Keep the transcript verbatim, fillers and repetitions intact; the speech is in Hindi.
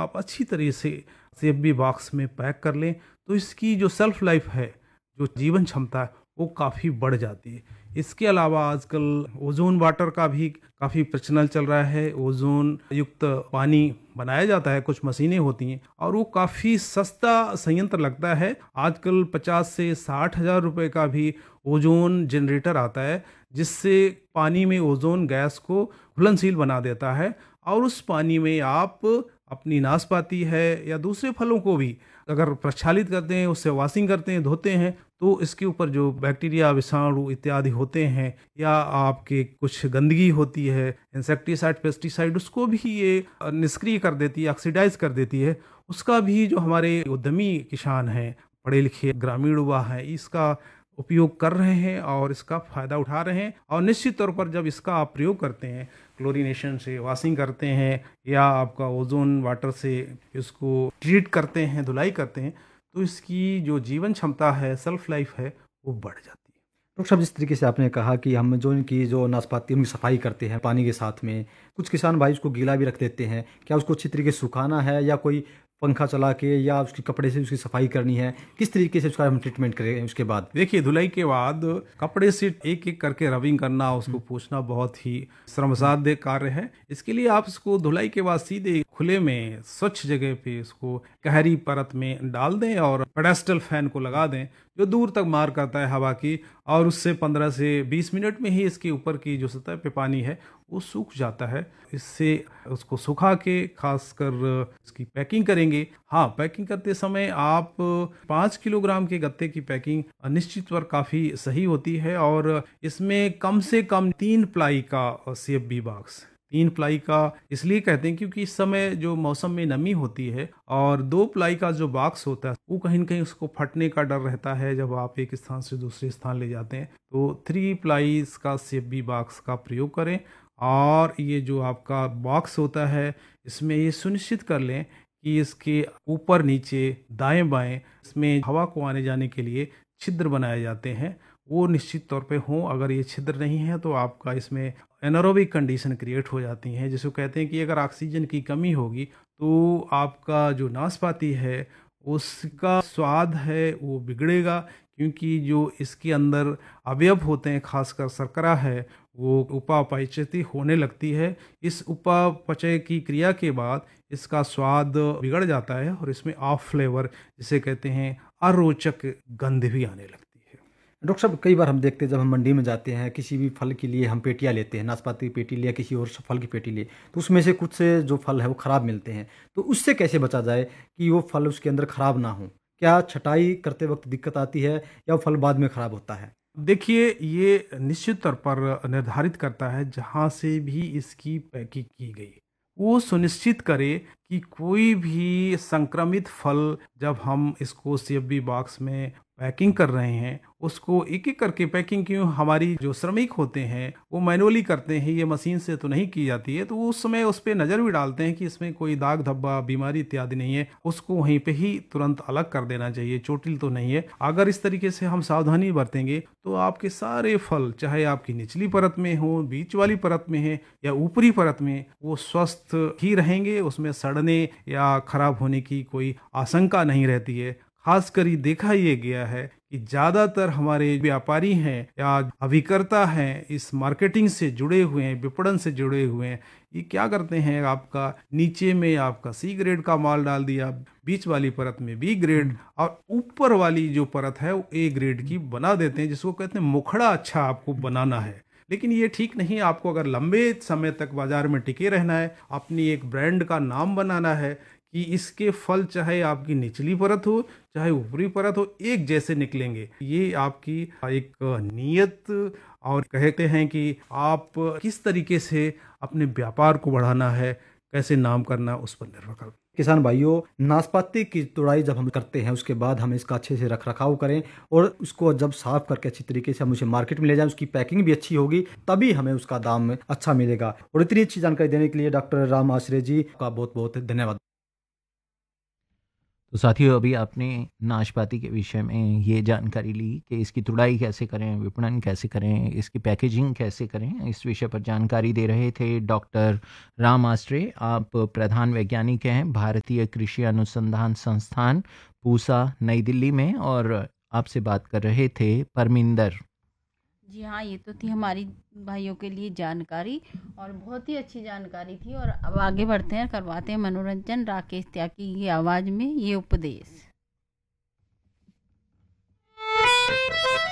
आप अच्छी तरह से सीएफबी बॉक्स में पैक कर लें तो इसकी जो सेल्फ लाइफ है, जो जीवन क्षमता है, वो काफ़ी बढ़ जाती है। इसके अलावा आजकल ओजोन वाटर का भी काफ़ी प्रचलन चल रहा है। ओजोन युक्त पानी बनाया जाता है, कुछ मशीनें होती हैं और वो काफ़ी सस्ता संयंत्र लगता है। आजकल पचास से साठ हज़ार रुपये का भी ओजोन जनरेटर आता है, जिससे पानी में ओजोन गैस को घुलनशील बना देता है और उस पानी में आप अपनी नाशपाती है या दूसरे फलों को भी अगर प्रक्षालित करते हैं, उससे वॉशिंग करते हैं, धोते हैं, तो इसके ऊपर जो बैक्टीरिया, विषाणु इत्यादि होते हैं या आपके कुछ गंदगी होती है, इंसेक्टिसाइड, पेस्टिसाइड, उसको भी ये निष्क्रिय कर देती है, ऑक्सीडाइज कर देती है। उसका भी जो हमारे उद्यमी किसान हैं, पढ़े लिखे ग्रामीण युवा हैं, इसका उपयोग कर रहे हैं और इसका फ़ायदा उठा रहे हैं। और निश्चित तौर पर जब इसका आप प्रयोग करते हैं, क्लोरीनेशन से वॉशिंग करते हैं या आपका ओजोन वाटर से इसको ट्रीट करते हैं, धुलाई करते हैं, तो इसकी जो जीवन क्षमता है, सेल्फ लाइफ है, वो बढ़ जाती है। डॉक्टर साहब, जिस तरीके से आपने कहा कि हम जो इनकी जो नाशपाती उनकी सफाई करते हैं पानी के साथ में, कुछ किसान भाई उसको गीला भी रख देते हैं, क्या उसको अच्छी तरीके से सुखाना है या कोई पंखा चला के या उसके कपड़े से उसकी सफाई करनी है, किस तरीके से उसका हम ट्रीटमेंट करें उसके बाद? देखिए, धुलाई के बाद कपड़े से एक एक करके रबिंग करना, उसको पोंछना बहुत ही श्रमसाध्य कार्य है। इसके लिए आप इसको धुलाई के बाद सीधे खुले में स्वच्छ जगह पे इसको गहरी परत में डाल दें और पेडेस्टल फैन को लगा दें, जो दूर तक मार करता है हवा की, और उससे पंद्रह से बीस मिनट में ही इसके ऊपर की जो सतह पे पानी है वो सूख जाता है। इससे उसको सुखा के खासकर इसकी पैकिंग करेंगे। हाँ, पैकिंग करते समय आप पाँच किलोग्राम के गत्ते की पैकिंग निश्चित तौर काफ़ी सही होती है और इसमें कम से कम तीन प्लाई का सीएफबी बॉक्स, तीन प्लाई का इसलिए कहते हैं क्योंकि इस समय जो मौसम में नमी होती है, और दो प्लाई का जो बॉक्स होता है वो कहीं न कहीं उसको फटने का डर रहता है जब आप एक स्थान से दूसरे स्थान ले जाते हैं। तो थ्री प्लाईज का सीएफबी बॉक्स का प्रयोग करें और ये जो आपका बॉक्स होता है इसमें ये सुनिश्चित कर लें कि इसके ऊपर नीचे दाएं बाएं इसमें हवा को आने जाने के लिए छिद्र बनाए जाते हैं, वो निश्चित तौर पे हों। अगर ये छिद्र नहीं है तो आपका इसमें एनारोबिक कंडीशन क्रिएट हो जाती हैं, जिसको कहते हैं कि अगर ऑक्सीजन की कमी होगी तो आपका जो नाशपाती है उसका स्वाद है वो बिगड़ेगा, क्योंकि जो इसके अंदर अवयव होते हैं, खासकर शर्करा है, वो उपापचयती होने लगती है। इस उपापचय की क्रिया के बाद इसका स्वाद बिगड़ जाता है और इसमें ऑफ फ्लेवर, जिसे कहते हैं अरोचक गंध भी आने लगती है। डॉक्टर साहब, कई बार हम देखते हैं जब हम मंडी में जाते हैं, किसी भी फल के लिए हम पेटियाँ लेते हैं, नाशपाती की पेटी लिया, किसी और फल की पेटी लिए, तो उसमें से कुछ से जो फल है वो ख़राब मिलते हैं, तो उससे कैसे बचा जाए कि वो फल उसके अंदर ख़राब ना हो? क्या छटाई करते वक्त दिक्कत आती है या वो फल बाद में ख़राब होता है? देखिए, ये निश्चित तौर पर निर्धारित करता है जहाँ से भी इसकी पैकिंग की गई, वो सुनिश्चित करे कि कोई भी संक्रमित फल जब हम इसको सीएफबी बॉक्स में पैकिंग कर रहे हैं उसको एक एक करके पैकिंग, क्यों हमारी जो श्रमिक होते हैं वो मैनुअली करते हैं, ये मशीन से तो नहीं की जाती है, तो वो उस समय उस पर नज़र भी डालते हैं कि इसमें कोई दाग धब्बा, बीमारी इत्यादि नहीं है, उसको वहीं पे ही तुरंत अलग कर देना चाहिए, चोटिल तो नहीं है। अगर इस तरीके से हम सावधानी बरतेंगे तो आपके सारे फल, चाहे आपकी निचली परत में हो, बीच वाली परत में है या ऊपरी परत में, वो स्वस्थ ही रहेंगे, उसमें सड़ने या खराब होने की कोई आशंका नहीं रहती है। खासकर ये देखा ये गया है कि ज़्यादातर हमारे व्यापारी हैं या अभिकर्ता हैं, इस मार्केटिंग से जुड़े हुए हैं, विपणन से जुड़े हुए हैं, ये क्या करते हैं, आपका नीचे में आपका सी ग्रेड का माल डाल दिया, बीच वाली परत में बी ग्रेड और ऊपर वाली जो परत है वो ए ग्रेड की बना देते हैं, जिसको कहते हैं मुखड़ा अच्छा आपको बनाना है। लेकिन ये ठीक नहीं। आपको अगर लंबे समय तक बाजार में टिके रहना है, अपनी एक ब्रांड का नाम बनाना है कि इसके फल चाहे आपकी निचली परत हो चाहे ऊपरी परत हो एक जैसे निकलेंगे, ये आपकी एक नीयत और कहते हैं कि आप किस तरीके से अपने व्यापार को बढ़ाना है, कैसे नाम करना, उस पर निर्भर करता है। किसान भाइयों, नाशपाती की तुड़ाई जब हम करते हैं उसके बाद हम इसका अच्छे से रख रखाव करें और उसको जब साफ करके अच्छी तरीके से हम उसे मार्केट में ले जाएं, उसकी पैकिंग भी अच्छी होगी, तभी हमें उसका दाम अच्छा मिलेगा। और इतनी अच्छी जानकारी देने के लिए डॉक्टर राम आश्रय जी का बहुत बहुत धन्यवाद। तो साथियों, अभी आपने नाशपाती के विषय में ये जानकारी ली कि इसकी तुड़ाई कैसे करें, विपणन कैसे करें, इसकी पैकेजिंग कैसे करें। इस विषय पर जानकारी दे रहे थे डॉक्टर राम आस्ट्रे। आप प्रधान वैज्ञानिक हैं भारतीय कृषि अनुसंधान संस्थान पूसा, नई दिल्ली में, और आपसे बात कर रहे थे परमिंदर। जी हाँ, ये तो थी हमारी भाइयों के लिए जानकारी, और बहुत ही अच्छी जानकारी थी। और अब आगे बढ़ते हैं, करवाते हैं मनोरंजन राकेश त्यागी की आवाज़ में ये उपदेश।